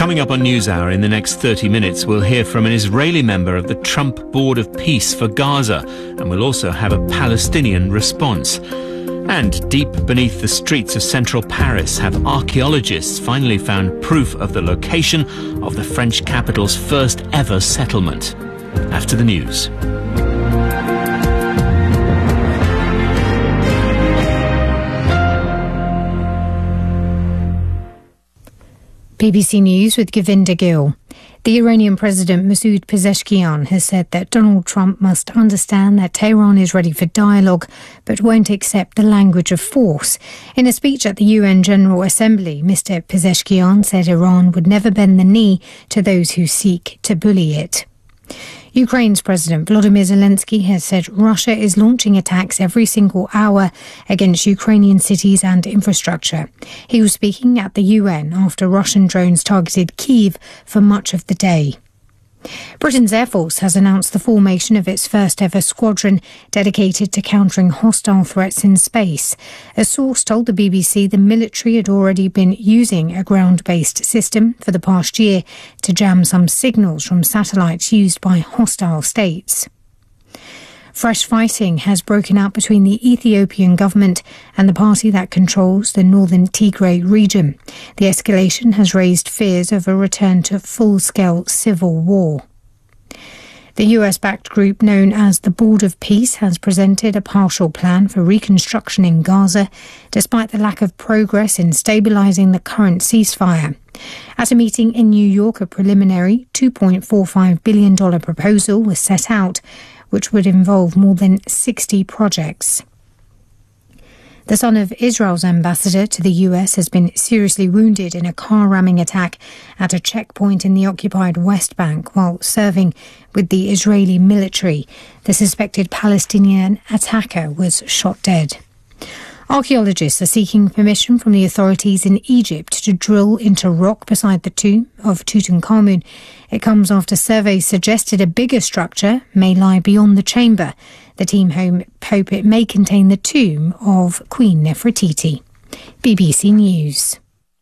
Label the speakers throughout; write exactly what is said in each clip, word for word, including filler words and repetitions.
Speaker 1: Coming up on NewsHour in the next thirty minutes, we'll hear from an Israeli member of the Trump Board of Peace for Gaza, and we'll also have a Palestinian response. And deep beneath the streets of central Paris have archaeologists finally found proof of the location of the French capital's first ever settlement. After the news.
Speaker 2: B B C News with Govinda Gill. The Iranian President Masoud Pezeshkian has said that Donald Trump must understand that Tehran is ready for dialogue but won't accept the language of force. In a speech at the U N General Assembly, Mister Pezeshkian said Iran would never bend the knee to those who seek to bully it. Ukraine's President Volodymyr Zelensky has said Russia is launching attacks every single hour against Ukrainian cities and infrastructure. He was speaking at the U N after Russian drones targeted Kyiv for much of the day. Britain's Air Force has announced the formation of its first ever squadron dedicated to countering hostile threats in space. A source told the B B C the military had already been using a ground-based system for the past year to jam some signals from satellites used by hostile states. Fresh fighting has broken out between the Ethiopian government and the party that controls the northern Tigray region. The escalation has raised fears of a return to full-scale civil war. The U S-backed group known as the Board of Peace has presented a partial plan for reconstruction in Gaza, despite the lack of progress in stabilising the current ceasefire. At a meeting in New York, a preliminary two point four five billion dollars proposal was set out, which would involve more than sixty projects. The son of Israel's ambassador to the U S has been seriously wounded in a car ramming attack at a checkpoint in the occupied West Bank while serving with the Israeli military. The suspected Palestinian attacker was shot dead. Archaeologists are seeking permission from the authorities in Egypt to drill into rock beside the tomb of Tutankhamun. It comes after surveys suggested a bigger structure may lie beyond the chamber. The team hope it may contain the tomb of Queen Nefertiti. B B C News.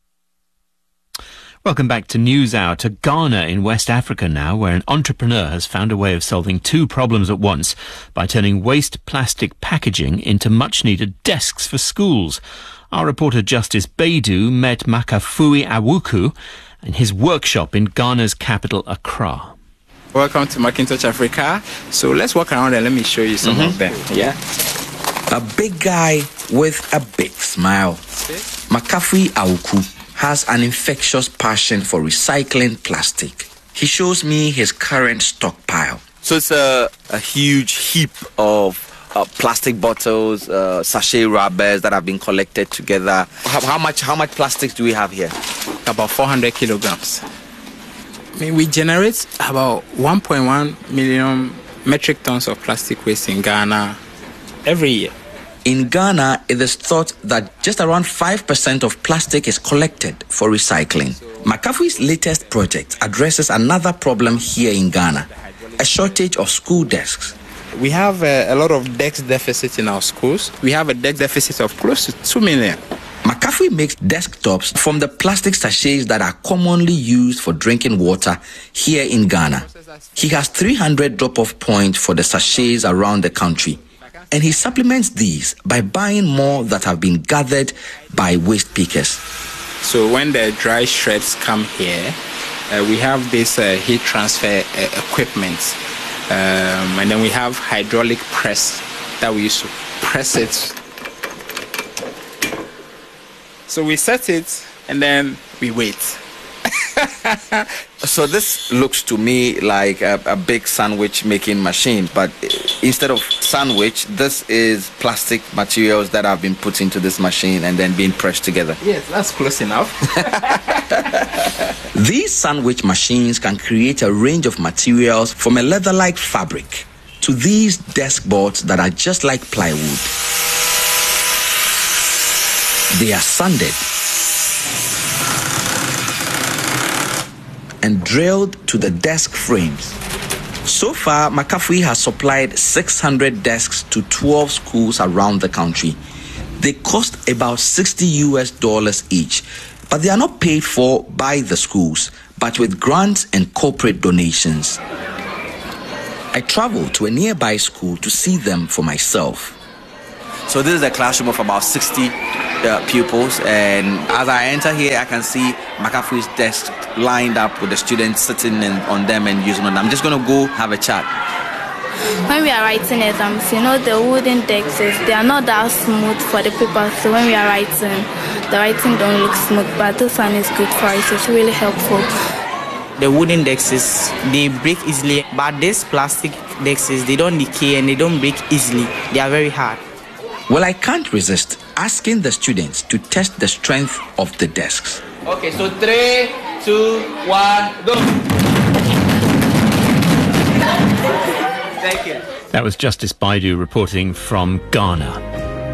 Speaker 1: Welcome back to NewsHour, to Ghana in West Africa now, where an entrepreneur has found a way of solving two problems at once by turning waste plastic packaging into much-needed desks for schools. Our reporter Justice Baidu met Makafui Awuku in his workshop in Ghana's capital, Accra.
Speaker 3: Welcome to Macintosh Africa. So let's walk around and let me show you some mm-hmm. of them. Yeah.
Speaker 4: A big guy with a big smile. Okay. Makafui Awuku has an infectious passion for recycling plastic. He shows me his current stockpile.
Speaker 5: So it's a, a huge heap of uh, plastic bottles, uh, sachet rubbers that have been collected together. How, how much how much plastics do we have here?
Speaker 3: About four hundred kilograms. I mean, we generate about one point one million metric tons of plastic waste in Ghana every year.
Speaker 4: In Ghana, it is thought that just around five percent of plastic is collected for recycling. Makafui's latest project addresses another problem here in Ghana, a shortage of school desks.
Speaker 3: We have a, a lot of desk deficit in our schools. We have a desk deficit of close to two million.
Speaker 4: Makafui makes desktops from the plastic sachets that are commonly used for drinking water here in Ghana. He has three hundred drop-off points for the sachets around the country, and he supplements these by buying more that have been gathered by waste pickers.
Speaker 3: So when the dry shreds come here, uh, we have this uh, heat transfer uh, equipment, um, and then we have hydraulic press that we use to press it. So we set it and then we wait.
Speaker 5: So this looks to me like a, a big sandwich making machine, but instead of sandwich, this is plastic materials that have been put into this machine and then being pressed together.
Speaker 3: Yes, that's close enough.
Speaker 4: These sandwich machines can create a range of materials from a leather-like fabric to these desk boards that are just like plywood. They are sanded and drilled to the desk frames. So far, Makafui has supplied six hundred desks to twelve schools around the country. They cost about sixty U S dollars each, But they are not paid for by the schools, but with grants and corporate donations. I traveled to a nearby school to see them for myself.
Speaker 5: So this is a classroom of about sixty uh, pupils, and as I enter here, I can see McAfee's desk lined up with the students sitting in, on them and using them. I'm just going to go have a chat.
Speaker 6: When we are writing exams, you know, the wooden desks, they are not that smooth for the paper, so when we are writing, the writing don't look smooth, but this one is good for us. It's really helpful.
Speaker 7: The wooden desks, they break easily, but these plastic desks, they don't decay and they don't break easily. They are very hard.
Speaker 4: Well, I can't resist asking the students to test the strength of the desks.
Speaker 5: Okay, so three, two, one, go. Thank you.
Speaker 1: That was Justice Baidu reporting from Ghana.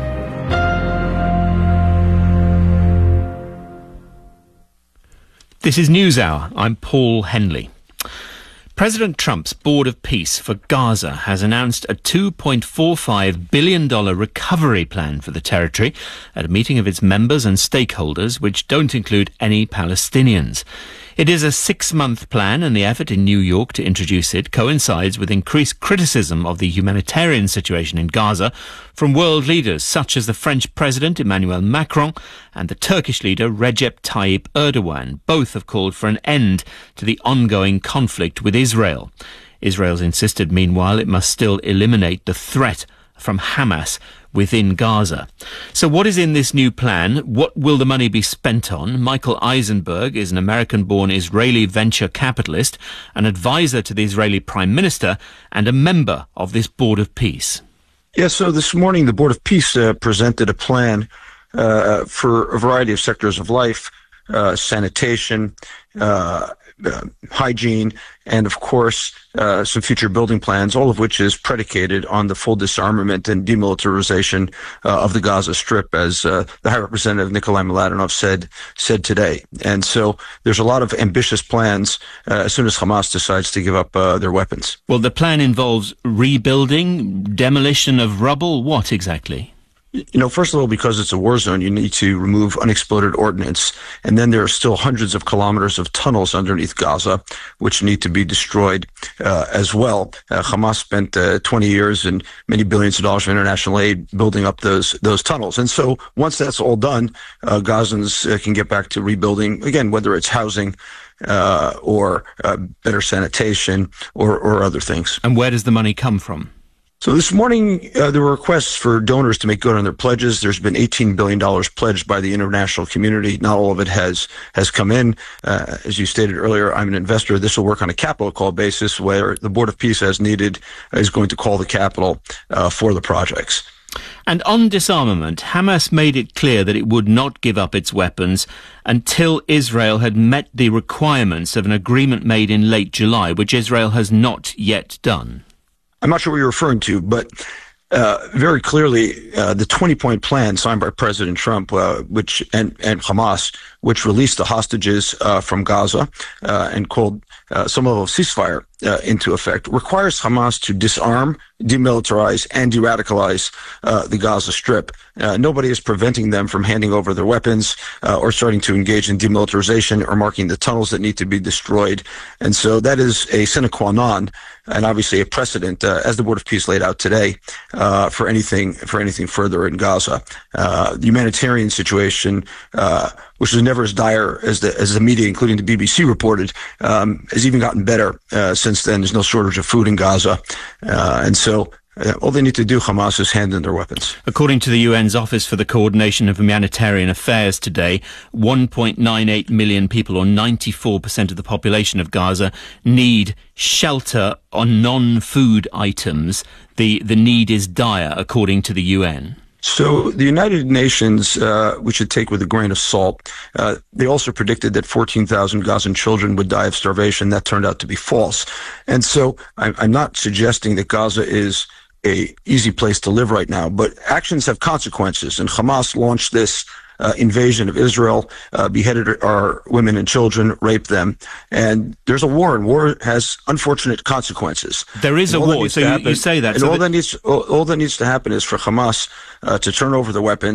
Speaker 1: This is NewsHour. I'm Paul Henley. President Trump's Board of Peace for Gaza has announced a two point four five billion dollars recovery plan for the territory at a meeting of its members and stakeholders, which don't include any Palestinians. It is a six-month plan, and the effort in New York to introduce it coincides with increased criticism of the humanitarian situation in Gaza from world leaders such as the French President Emmanuel Macron and the Turkish leader Recep Tayyip Erdogan. Both have called for an end to the ongoing conflict with Israel. Israel's insisted, meanwhile, it must still eliminate the threat from Hamas within Gaza. So what is in this new plan? What will the money be spent on? Michael Eisenberg is an American-born Israeli venture capitalist, an advisor to the Israeli Prime Minister, and a member of this Board of Peace.
Speaker 8: Yeah, so this morning the Board of Peace uh, presented a plan uh, for a variety of sectors of life, uh, sanitation, uh, uh, hygiene, and of course uh, some future building plans, all of which is predicated on the full disarmament and demilitarization uh, of the Gaza Strip, as uh, the High Representative Nikolai Mladenov said said today. And so there's a lot of ambitious plans uh, as soon as Hamas decides to give up uh, their weapons.
Speaker 1: Well, the plan involves rebuilding, demolition of rubble. What exactly?
Speaker 8: You know, first of all, because it's a war zone, you need to remove unexploded ordnance. And then there are still hundreds of kilometers of tunnels underneath Gaza, which need to be destroyed uh, as well. Uh, Hamas spent uh, twenty years and many billions of dollars of international aid building up those those tunnels. And so once that's all done, uh, Gazans uh, can get back to rebuilding, again, whether it's housing uh, or uh, better sanitation or, or other things.
Speaker 1: And where does the money come from?
Speaker 8: So this morning, uh, there were requests for donors to make good on their pledges. There's been eighteen billion dollars pledged by the international community. Not all of it has has come in. Uh, as you stated earlier, I'm an investor. This will work on a capital call basis, where the Board of Peace, as needed, is going to call the capital uh, for the projects.
Speaker 1: And on disarmament, Hamas made it clear that it would not give up its weapons until Israel had met the requirements of an agreement made in late July, which Israel has not yet done.
Speaker 8: I'm not sure what you're referring to, but uh, very clearly, uh, the twenty-point plan signed by President Trump, uh, which and, and Hamas, which released the hostages uh, from Gaza uh, and called uh, some level of ceasefire uh, into effect, requires Hamas to disarm, demilitarize, and de-radicalize uh, the Gaza Strip. Uh, nobody is preventing them from handing over their weapons uh, or starting to engage in demilitarization or marking the tunnels that need to be destroyed. And so that is a sine qua non and obviously a precedent, uh, as the Board of Peace laid out today, uh, for anything for anything further in Gaza. Uh, the humanitarian situation, uh, which was never as dire as the as the media, including the B B C, reported, um, has even gotten better uh, since then. There's no shortage of food in Gaza, uh, and so uh, all they need to do, Hamas, is hand in their weapons.
Speaker 1: According to the U N's Office for the Coordination of Humanitarian Affairs today, one point nine eight million people, or ninety-four percent of the population of Gaza, need shelter on non-food items. The, the need is dire, according to the U N.
Speaker 8: So the United Nations, uh, we should take with a grain of salt. Uh, they also predicted that fourteen thousand Gazan children would die of starvation. That turned out to be false. And so I'm, I'm not suggesting that Gaza is a easy place to live right now, but actions have consequences. And Hamas launched this uh, invasion of Israel, uh, beheaded our women and children, raped them. And there's a war, and war has unfortunate consequences.
Speaker 1: There is
Speaker 8: and
Speaker 1: a war, so you,
Speaker 8: happen,
Speaker 1: you say that.
Speaker 8: And
Speaker 1: so
Speaker 8: all,
Speaker 1: that...
Speaker 8: that needs, all, all that needs to happen is for Hamas uh, to turn over the weapons,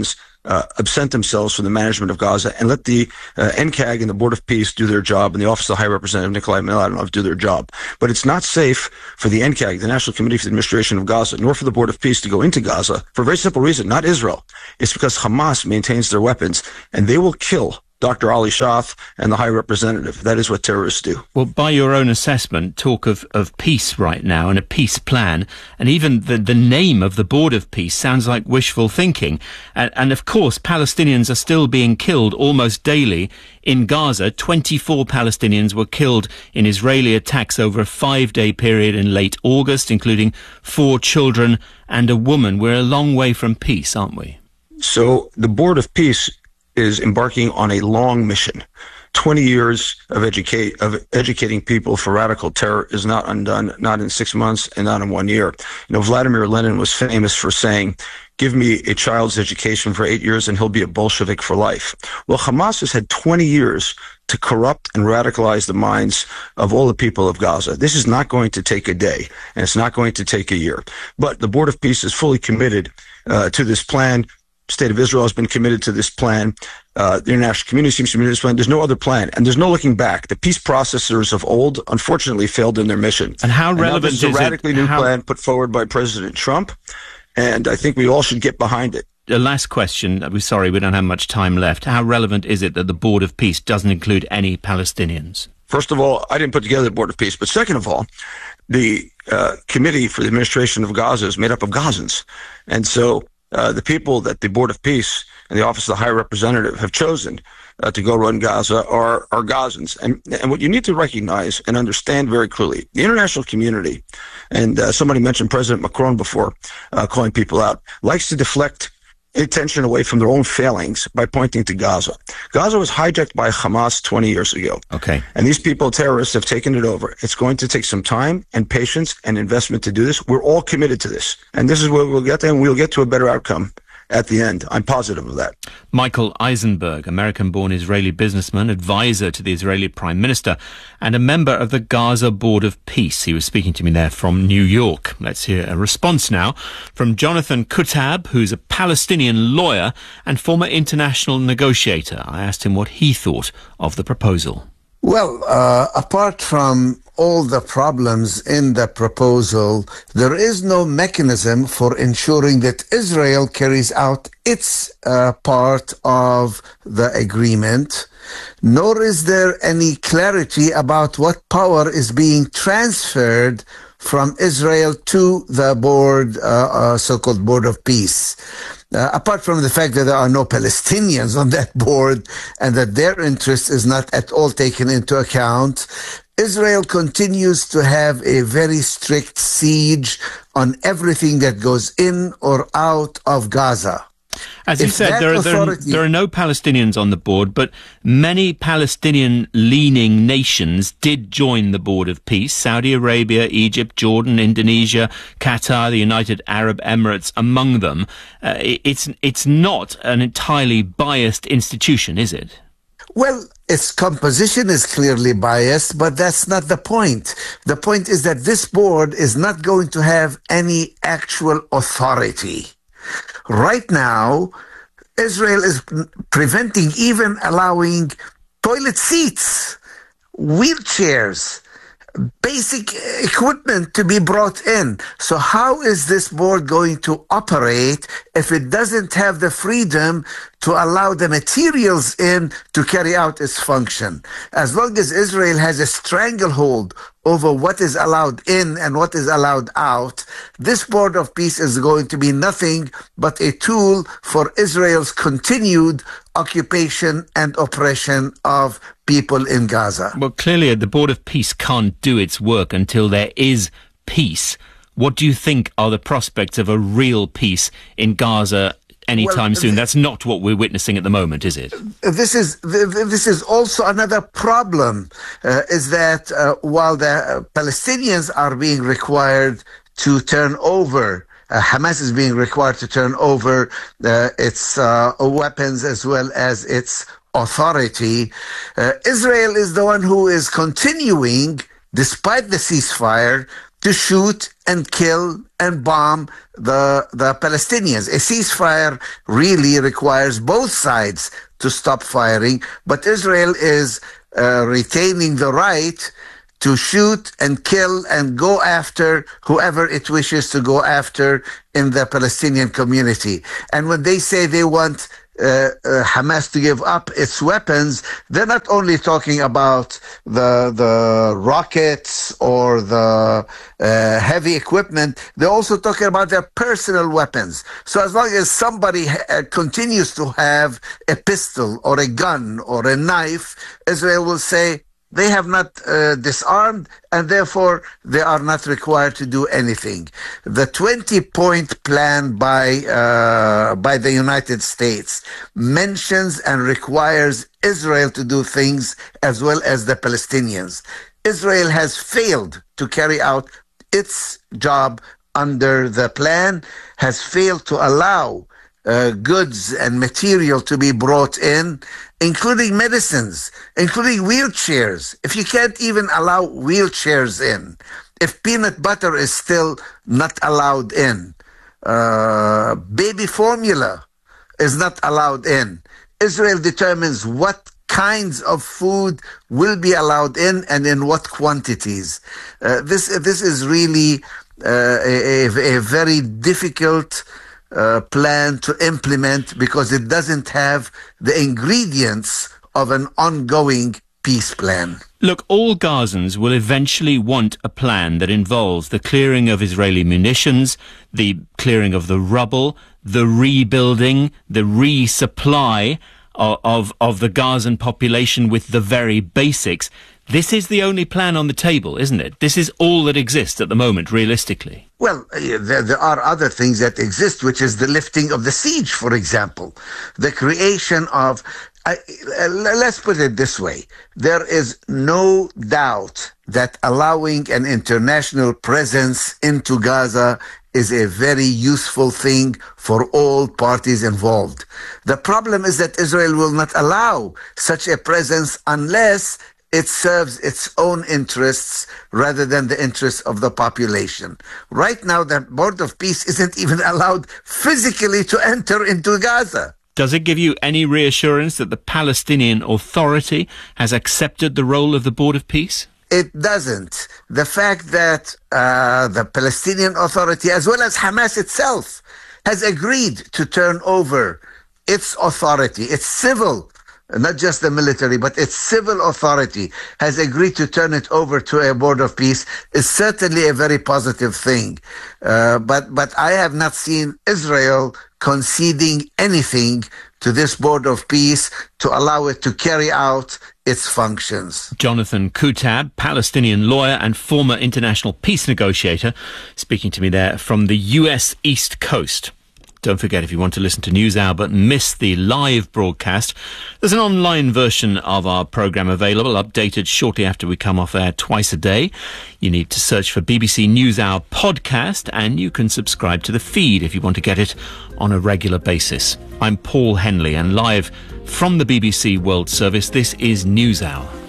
Speaker 8: uh, absent themselves from the management of Gaza and let the uh, N C A G and the Board of Peace do their job and the Office of the High Representative Nikolai Miladinov do their job. But it's not safe for the N C A G, the National Committee for the Administration of Gaza, nor for the Board of Peace to go into Gaza for a very simple reason, not Israel. It's because Hamas maintains their weapons, and they will kill Doctor Ali Shaath and the High Representative. That is what terrorists do.
Speaker 1: Well, by your own assessment, talk of, of peace right now and a peace plan, and even the, the name of the Board of Peace sounds like wishful thinking. And, and of course, Palestinians are still being killed almost daily in Gaza. twenty-four Palestinians were killed in Israeli attacks over a five-day period in late August, including four children and a woman. We're a long way from peace, aren't we?
Speaker 8: So the Board of Peace is embarking on a long mission. twenty years of educate of educating people for radical terror is not undone, not in six months and not in one year. You know, Vladimir Lenin was famous for saying, give me a child's education for eight years and he'll be a Bolshevik for life. Well, Hamas has had twenty years to corrupt and radicalize the minds of all the people of Gaza. This is not going to take a day, and it's not going to take a year. But the Board of Peace is fully committed uh, to this plan. State of Israel has been committed to this plan. Uh, the international community seems to be committed to this plan. There's no other plan, and there's no looking back. The peace processors of old, unfortunately, failed in their mission.
Speaker 1: And how relevant
Speaker 8: and now this is a radically
Speaker 1: it,
Speaker 8: new
Speaker 1: how,
Speaker 8: plan put forward by President Trump, and I think we all should get behind it.
Speaker 1: The last question. We're sorry, we don't have much time left. How relevant is it that the Board of Peace doesn't include any Palestinians?
Speaker 8: First of all, I didn't put together the Board of Peace, but second of all, the uh, Committee for the Administration of Gaza is made up of Gazans, and so Uh, the people that the Board of Peace and the Office of the High Representative have chosen uh, to go run Gaza are, are Gazans. And, and what you need to recognize and understand very clearly, the international community, and uh, somebody mentioned President Macron before, uh, calling people out, likes to deflect attention away from their own failings by pointing to Gaza. Gaza was hijacked by Hamas twenty years ago.
Speaker 1: Okay.
Speaker 8: And these people, terrorists, have taken it over. It's going to take some time and patience and investment to do this. We're all committed to this. And this is where we'll get there, and we'll get to a better outcome at the end. I'm positive of that.
Speaker 1: Michael Eisenberg, American-born Israeli businessman, advisor to the Israeli Prime Minister, and a member of the Gaza Board of Peace. He was speaking to me there from New York. Let's hear a response now from Jonathan Kutab, who's a Palestinian lawyer and former international negotiator. I asked him what he thought of the proposal.
Speaker 9: Well, uh, apart from all the problems in the proposal, there is no mechanism for ensuring that Israel carries out its uh, part of the agreement, nor is there any clarity about what power is being transferred from Israel to the board, uh, uh, so-called Board of Peace. Uh, apart from the fact that there are no Palestinians on that board and that their interest is not at all taken into account, Israel continues to have a very strict siege on everything that goes in or out of Gaza.
Speaker 1: As you said, there are, there, are, there are no Palestinians on the board, but many Palestinian-leaning nations did join the Board of Peace. Saudi Arabia, Egypt, Jordan, Indonesia, Qatar, the United Arab Emirates among them. Uh, it's, it's not an entirely biased institution, is it?
Speaker 9: Well, its composition is clearly biased, but that's not the point. The point is that this board is not going to have any actual authority. Right now, Israel is preventing even allowing toilet seats, wheelchairs, basic equipment to be brought in. So how is this board going to operate if it doesn't have the freedom to allow the materials in to carry out its function? As long as Israel has a stranglehold over what is allowed in and what is allowed out, this Board of Peace is going to be nothing but a tool for Israel's continued occupation and oppression of people in Gaza.
Speaker 1: Well, clearly the Board of Peace can't do its work until there is peace. What do you think are the prospects of a real peace in Gaza anytime well, soon? That's not what we're witnessing at the moment, is it?
Speaker 9: This is this is also another problem, uh, is that uh, while the Palestinians are being required to turn over, uh, Hamas is being required to turn over uh, its uh, weapons as well as its authority, uh, Israel is the one who is continuing, despite the ceasefire, to shoot and kill and bomb the, the Palestinians. A ceasefire really requires both sides to stop firing, but Israel is uh, retaining the right to shoot and kill and go after whoever it wishes to go after in the Palestinian community. And when they say they want uh, uh, Hamas to give up its weapons, they're not only talking about the the rockets or the uh, heavy equipment, they're also talking about their personal weapons. So as long as somebody ha- continues to have a pistol or a gun or a knife, Israel will say, they have not uh, disarmed, and therefore they are not required to do anything. The twenty-point plan by uh, by the United States mentions and requires Israel to do things as well as the Palestinians. Israel has failed to carry out its job under the plan, has failed to allow Uh, goods and material to be brought in, including medicines, including wheelchairs. If you can't even allow wheelchairs in, if peanut butter is still not allowed in, uh, baby formula is not allowed in, Israel determines what kinds of food will be allowed in and in what quantities. Uh, this, this is really uh, a, a very difficult Uh, plan to implement because it doesn't have the ingredients of an ongoing peace plan.
Speaker 1: Look, all Gazans will eventually want a plan that involves the clearing of Israeli munitions, the clearing of the rubble, the rebuilding, the resupply of, of, of the Gazan population with the very basics. This is the only plan on the table, isn't it? This is all that exists at the moment, realistically.
Speaker 9: Well, uh, there, there are other things that exist, which is the lifting of the siege, for example. The creation of... Uh, uh, let's put it this way. There is no doubt that allowing an international presence into Gaza is a very useful thing for all parties involved. The problem is that Israel will not allow such a presence unless it serves its own interests rather than the interests of the population. Right now, the Board of Peace isn't even allowed physically to enter into Gaza.
Speaker 1: Does it give you any reassurance that the Palestinian Authority has accepted the role of the Board of Peace?
Speaker 9: It doesn't. The fact that uh, the Palestinian Authority, as well as Hamas itself, has agreed to turn over its authority, its civil, not just the military, but its civil authority, has agreed to turn it over to a Board of Peace, is certainly a very positive thing. Uh, but, but I have not seen Israel conceding anything to this Board of Peace to allow it to carry out its functions.
Speaker 1: Jonathan Kutab, Palestinian lawyer and former international peace negotiator, speaking to me there from the U S East Coast. Don't forget, if you want to listen to NewsHour but miss the live broadcast, there's an online version of our programme available, updated shortly after we come off air twice a day. You need to search for B B C NewsHour podcast, and you can subscribe to the feed if you want to get it on a regular basis. I'm Paul Henley, and live from the B B C World Service, this is NewsHour.